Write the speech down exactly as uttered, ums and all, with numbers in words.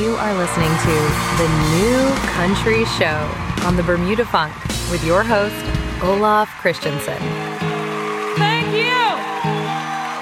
You are listening to The New Country Show on the Bermuda Funk with your host, Olaf Christensen. Thank you!